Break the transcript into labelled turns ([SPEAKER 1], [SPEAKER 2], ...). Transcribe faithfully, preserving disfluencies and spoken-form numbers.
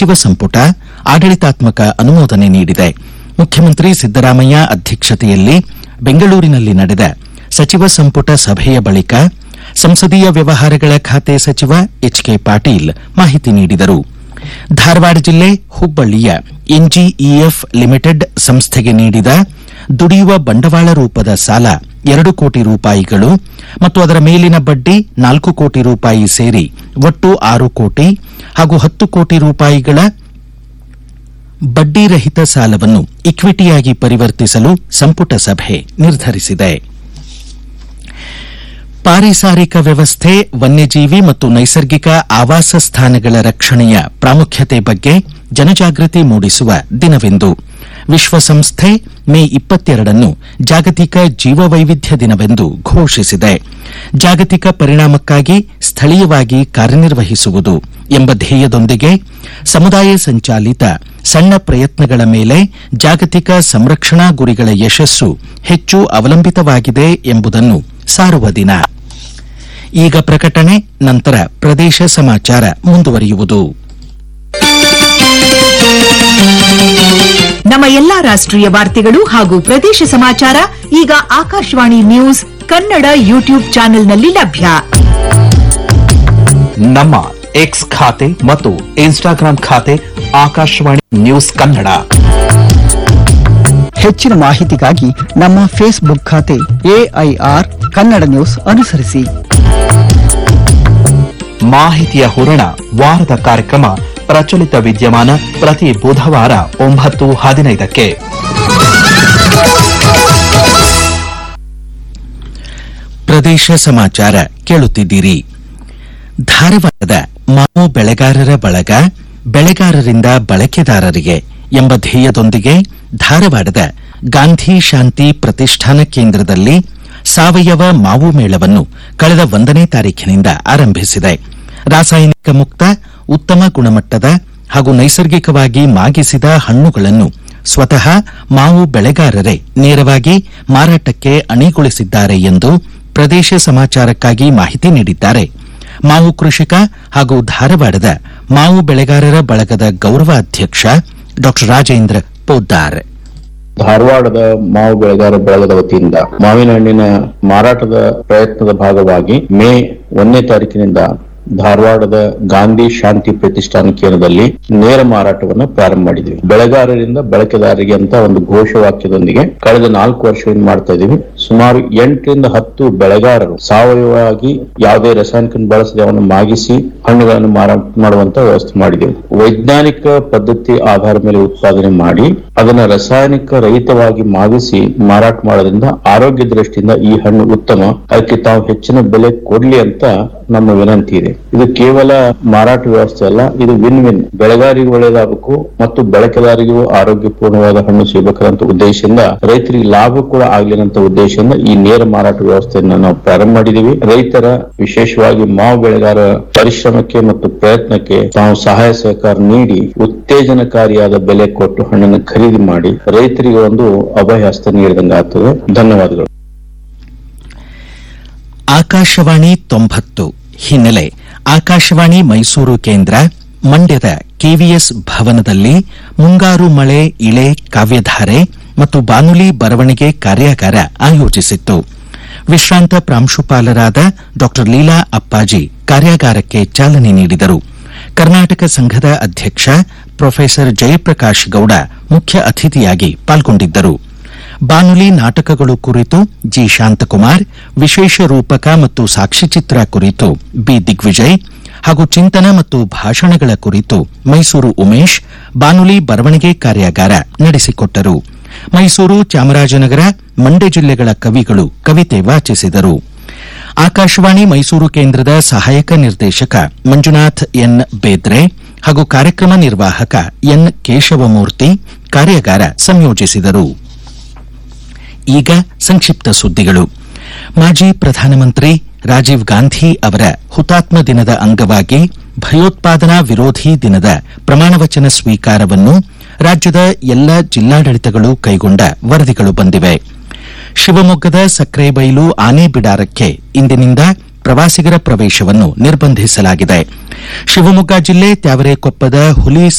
[SPEAKER 1] ಸಚಿವ ಸಂಪುಟ ಆಡಳಿತಾತ್ಮಕ ಅನುಮೋದನೆ ನೀಡಿದೆ. ಮುಖ್ಯಮಂತ್ರಿ ಸಿದ್ದರಾಮಯ್ಯ ಅಧ್ಯಕ್ಷತೆಯಲ್ಲಿ ಬೆಂಗಳೂರಿನಲ್ಲಿ ನಡೆದ ಸಚಿವ ಸಂಪುಟ ಸಭೆಯ ಬಳಿಕ ಸಂಸದೀಯ ವ್ಯವಹಾರಗಳ ಖಾತೆ ಸಚಿವ ಎಚ್ ಕೆ ಪಾಟೀಲ್ ಮಾಹಿತಿ ನೀಡಿದರು. ಧಾರವಾಡ ಜಿಲ್ಲೆ ಹುಬ್ಬಳ್ಳಿಯ ಎನ್ಜಿಇಎಫ್ ಲಿಮಿಟೆಡ್ ಸಂಸ್ಥೆಗೆ ನೀಡಿದ ದುಡಿಯುವ ಬಂಡವಾಳ ರೂಪದ ಸಾಲ ಎರಡು ಕೋಟಿ ರೂಪಾಯಿಗಳು ಮತ್ತು ಅದರ ಮೇಲಿನ ಬಡ್ಡಿ ನಾಲ್ಕು ಕೋಟಿ ರೂಪಾಯಿ ಸೇರಿ ಒಟ್ಟು ಆರು ಕೋಟಿ ಹಾಗೂ ಹತ್ತು ಕೋಟಿ ರೂಪಾಯಿಗಳ ಬಡ್ಡಿರಹಿತ ಸಾಲವನ್ನು ಇಕ್ವಿಟಿಯಾಗಿ ಪರಿವರ್ತಿಸಲು ಸಂಪುಟ ಸಭೆ ನಿರ್ಧರಿಸಿದೆ. ಪಾರಿಸಾರಿಕ ವ್ಯವಸ್ಥೆ, ವನ್ಯಜೀವಿ ಮತ್ತು ನೈಸರ್ಗಿಕ ಆವಾಸ ಸ್ಥಾನಗಳ ರಕ್ಷಣೆಯ ಪ್ರಾಮುಖ್ಯತೆ ಬಗ್ಗೆ ಜನಜಾಗೃತಿ ಮೂಡಿಸುವ ದಿನವೆಂದು ವಿಶ್ವಸಂಸ್ಥೆ ಮೇ ಇಪ್ಪತ್ತೆರಡನ್ನು ಜಾಗತಿಕ ಜೀವವೈವಿಧ್ಯ ದಿನವೆಂದು ಘೋಷಿಸಿದೆ. ಜಾಗತಿಕ ಪರಿಣಾಮಕ್ಕಾಗಿ ಸ್ಥಳೀಯವಾಗಿ ಕಾರ್ಯನಿರ್ವಹಿಸುವುದು ಎಂಬ ಧ್ಯೇಯದೊಂದಿಗೆ ಸಮುದಾಯ ಸಂಚಾಲಿತ ಸಣ್ಣ ಪ್ರಯತ್ನಗಳ ಮೇಲೆ ಜಾಗತಿಕ ಸಂರಕ್ಷಣಾ ಗುರಿಗಳ ಯಶಸ್ಸು ಹೆಚ್ಚು ಅವಲಂಬಿತವಾಗಿದೆ ಎಂಬುದನ್ನು ಸಾರುವ ದಿನ. ಈಗ ಪ್ರಕಟಣೆ, ನಂತರ ಪ್ರದೇಶ ಸಮಾಚಾರ ಮುಂದುವರಿಯುವುದು.
[SPEAKER 2] ನಮ್ಮ ಎಲ್ಲಾ ರಾಷ್ಟ್ರೀಯ ವಾರ್ತೆಗಳು ಹಾಗೂ ಪ್ರದೇಶ ಸಮಾಚಾರ ಈಗ ಆಕಾಶವಾಣಿ ನ್ಯೂಸ್ ಕನ್ನಡ ಯೂಟ್ಯೂಬ್ ಚಾನೆಲ್ನಲ್ಲಿ ಲಭ್ಯ.
[SPEAKER 3] ನಮ್ಮ ಎಕ್ಸ್ ಖಾತೆ ಮತ್ತು ಇನ್ಸ್ಟಾಗ್ರಾಂ ಖಾತೆ ಆಕಾಶವಾಣಿ ನ್ಯೂಸ್ ಕನ್ನಡ.
[SPEAKER 4] ಹೆಚ್ಚಿನ ಮಾಹಿತಿಗಾಗಿ ನಮ್ಮ ಫೇಸ್ಬುಕ್ ಖಾತೆ ಎಐಆರ್ ಕನ್ನಡ ನ್ಯೂಸ್ ಅನುಸರಿಸಿ.
[SPEAKER 3] ಮಾಹಿತಿಯ ಹೂರಣ ವಾರದ ಕಾರ್ಯಕ್ರಮ ಪ್ರಚಲಿತ ವಿದ್ಯಮಾನ ಪ್ರತಿ ಬುಧವಾರ ಒಂಬತ್ತು ಹದಿನೈದಕ್ಕೆ.
[SPEAKER 1] ಪ್ರದೇಶ ಸಮಾಚಾರ ಕೇಳುತ್ತಿದ್ದೀರಿ. ಧಾರವಾಡದ ಮಾವು ಬೆಳೆಗಾರರ ಬಳಗ ಬೆಳೆಗಾರರಿಂದ ಬಳಕೆದಾರರಿಗೆ ಎಂಬ ಧ್ಯೇಯದೊಂದಿಗೆ ಧಾರವಾಡದ ಗಾಂಧಿ ಶಾಂತಿ ಪ್ರತಿಷ್ಠಾನ ಕೇಂದ್ರದಲ್ಲಿ ಸಾವಯವ ಮಾವು ಮೇಳವನ್ನು ಕಳೆದ ಒಂದನೇ ತಾರೀಖಿನಿಂದ ಆರಂಭಿಸಿದೆ. ರಾಸಾಯನಿಕ ಮುಕ್ತ, ಉತ್ತಮ ಗುಣಮಟ್ಟದ ಹಾಗೂ ನೈಸರ್ಗಿಕವಾಗಿ ಮಾಗಿಸಿದ ಹಣ್ಣುಗಳನ್ನು ಸ್ವತಃ ಮಾವು ಬೆಳೆಗಾರರೇ ನೇರವಾಗಿ ಮಾರಾಟಕ್ಕೆ ಅಣಿಗೊಳಿಸಿದ್ದಾರೆ ಎಂದು ಪ್ರದೇಶ ಸಮಾಚಾರಕ್ಕಾಗಿ ಮಾಹಿತಿ ನೀಡಿದ್ದಾರೆ. ಮಾವು ಕೃಷಿಕ ಹಾಗೂ ಧಾರವಾಡದ ಮಾವು ಬೆಳೆಗಾರರ ಬಳಗದ ಗೌರವಾಧ್ಯಕ್ಷ ಡಾ ರಾಜೇಂದ್ರ ಪೋದ್ದಾರ್.
[SPEAKER 5] ಧಾರವಾಡದ ಮಾವು ಬೆಳೆಗಾರ ಬಳಗದ ವತಿಯಿಂದ ಮಾವಿನ ಹಣ್ಣಿನ ಮಾರಾಟದ ಪ್ರಯತ್ನದ ಭಾಗವಾಗಿ ಮೇ ಒಂದನೇ ತಾರೀಕಿನಿಂದ ಧಾರವಾಡದ ಗಾಂಧಿ ಶಾಂತಿ ಪ್ರತಿಷ್ಠಾನ ಕೇಂದ್ರದಲ್ಲಿ ನೇರ ಮಾರಾಟವನ್ನು ಪ್ರಾರಂಭ ಮಾಡಿದ್ವಿ. ಬೆಳೆಗಾರರಿಂದ ಬಳಕೆದಾರರಿಗೆ ಅಂತ ಒಂದು ಘೋಷವಾಕ್ಯದೊಂದಿಗೆ ಕಳೆದ ನಾಲ್ಕು ವರ್ಷದಿಂದ ಮಾಡ್ತಾ ಇದೀವಿ. ಸುಮಾರು ಎಂಟರಿಂದ ಹತ್ತು ಬೆಳೆಗಾರರು ಸಾವಯವವಾಗಿ ಯಾವುದೇ ರಾಸಾಯನಿಕ ಬಳಸದೆ ಅವನ್ನು ಮಾಗಿಸಿ ಹಣ್ಣುಗಳನ್ನು ಮಾರಾಟ ಮಾಡುವಂತ ವ್ಯವಸ್ಥೆ ಮಾಡಿದೆವು. ವೈಜ್ಞಾನಿಕ ಪದ್ಧತಿ ಆಧಾರದ ಮೇಲೆ ಉತ್ಪಾದನೆ ಮಾಡಿ ಅದನ್ನ ರಾಸಾಯನಿಕ ರಹಿತವಾಗಿ ಮಾಗಿಸಿ ಮಾರಾಟ ಮಾಡೋದ್ರಿಂದ ಆರೋಗ್ಯ ದೃಷ್ಟಿಯಿಂದ ಈ ಹಣ್ಣು ಉತ್ತಮ, ಅದಕ್ಕೆ ತಾವು ಹೆಚ್ಚಿನ ಬೆಲೆ ಕೊಡ್ಲಿ ಅಂತ ನಮ್ಮ ವಿನಂತಿ ಇದೆ. ಇದು ಕೇವಲ ಮಾರಾಟ ವ್ಯವಸ್ಥೆ ಅಲ್ಲ, ಇದು ವಿನ್ ವಿನ್. ಬೆಳೆಗಾರರಿಗೂ ಒಳ್ಳೆಯದಾಗಬೇಕು ಮತ್ತು ಬಳಕೆದಾರರಿಗೂ ಆರೋಗ್ಯಪೂರ್ಣವಾದ ಹಣ್ಣು ಸಿಗಬೇಕಂತ ಉದ್ದೇಶದಿಂದ, ರೈತರಿಗೆ ಲಾಭ ಕೂಡ ಆಗ್ಲಿನಂತ ಉದ್ದೇಶದಿಂದ ಈ ನೇರ ಮಾರಾಟ ವ್ಯವಸ್ಥೆಯನ್ನ ನಾವು ಪ್ರಾರಂಭ ಮಾಡಿದೀವಿ. ರೈತರ, ವಿಶೇಷವಾಗಿ ಮಾವು ಬೆಳೆಗಾರ ಪರಿಶ್ರಮಕ್ಕೆ ಮತ್ತು ಪ್ರಯತ್ನಕ್ಕೆ ತಾವು ಸಹಾಯ ಸಹಕಾರ ನೀಡಿ ಉತ್ತೇಜನಕಾರಿಯಾದ ಬೆಲೆ ಕೊಟ್ಟು ಹಣ್ಣನ್ನು ಖರೀದಿ ಮಾಡಿ ರೈತರಿಗೆ ಒಂದು ಅಭಯ ಹಸ್ತ ನೀಡಿದಂಗೆ ಆಗ್ತದೆ. ಧನ್ಯವಾದಗಳು.
[SPEAKER 1] ಆಕಾಶವಾಣಿ ತೊಂಬತ್ತು ಹಿನ್ನೆಲೆ ಆಕಾಶವಾಣಿ ಮೈಸೂರು ಕೇಂದ್ರ ಮಂಡ್ಯದ ಕೆವಿಎಸ್ ಭವನದಲ್ಲಿ ಮುಂಗಾರು ಮಳೆ ಇಳೆ ಕಾವ್ಯಧಾರೆ ಮತ್ತು ಬಾನುಲಿ ಬರವಣಿಗೆ ಕಾರ್ಯಾಗಾರ ಆಯೋಜಿಸಿತ್ತು. ವಿಶ್ರಾಂತ ಪ್ರಾಂಶುಪಾಲರಾದ ಡಾ ಲೀಲಾ ಅಪ್ಪಾಜಿ ಕಾರ್ಯಾಗಾರಕ್ಕೆ ಚಾಲನೆ ನೀಡಿದರು. ಕರ್ನಾಟಕ ಸಂಘದ ಅಧ್ಯಕ್ಷ ಪ್ರೊಫೆಸರ್ ಜಯಪ್ರಕಾಶ್ ಗೌಡ ಮುಖ್ಯ ಅತಿಥಿಯಾಗಿ ಪಾಲ್ಗೊಂಡಿದ್ದರು. ಬಾನುಲಿ ನಾಟಕಗಳು ಕುರಿತು ಜಿ ಶಾಂತಕುಮಾರ್, ವಿಶೇಷ ರೂಪಕ ಮತ್ತು ಸಾಕ್ಷ್ಯಚಿತ್ರ ಕುರಿತು ಬಿ ದಿಗ್ವಿಜಯ್ ಹಾಗೂ ಚಿಂತನ ಮತ್ತು ಭಾಷಣಗಳ ಕುರಿತು ಮೈಸೂರು ಉಮೇಶ್ ಬಾನುಲಿ ಬರವಣಿಗೆ ಕಾರ್ಯಾಗಾರ ನಡೆಸಿಕೊಟ್ಟರು. ಮೈಸೂರು, ಚಾಮರಾಜನಗರ, ಮಂಡ್ಯ ಜಿಲ್ಲೆಗಳ ಕವಿಗಳು ಕವಿತೆ ವಾಚಿಸಿದರು. ಆಕಾಶವಾಣಿ ಮೈಸೂರು ಕೇಂದ್ರದ ಸಹಾಯಕ ನಿರ್ದೇಶಕ ಮಂಜುನಾಥ್ ಎನ್ ಬೇದ್ರೆ ಹಾಗೂ ಕಾರ್ಯಕ್ರಮ ನಿರ್ವಾಹಕ ಎನ್ ಕೇಶವಮೂರ್ತಿ ಕಾರ್ಯಾಗಾರ ಸಂಯೋಜಿಸಿದರು. ಈಗ ಸಂಕ್ಷಿಪ್ತ ಸುದ್ದಿಗಳು. ಮಾಜಿ ಪ್ರಧಾನಮಂತ್ರಿ ರಾಜೀವ್ ಗಾಂಧಿ ಅವರ ಹುತಾತ್ಮ ದಿನದ ಅಂಗವಾಗಿ ಭಯೋತ್ಪಾದನಾ ವಿರೋಧಿ ದಿನದ ಪ್ರಮಾಣವಚನ ಸ್ವೀಕಾರವನ್ನು ರಾಜ್ಯದ ಎಲ್ಲ ಜಿಲ್ಲಾಡಳಿತಗಳು ಕೈಗೊಂಡ ವರದಿಗಳು ಬಂದಿವೆ. ಶಿವಮೊಗ್ಗದ ಸಕ್ರೆಬೈಲು ಆನೆ ಬಿಡಾರಕ್ಕೆ ಇಂದಿನಿಂದ ಪ್ರವಾಸಿಗರ ಪ್ರವೇಶವನ್ನು ನಿರ್ಬಂಧಿಸಲಾಗಿದೆ. ಶಿವಮೊಗ್ಗ ಜಿಲ್ಲೆ ತ್ಯಾವರೆಕೊಪ್ಪದ ಹುಲಿ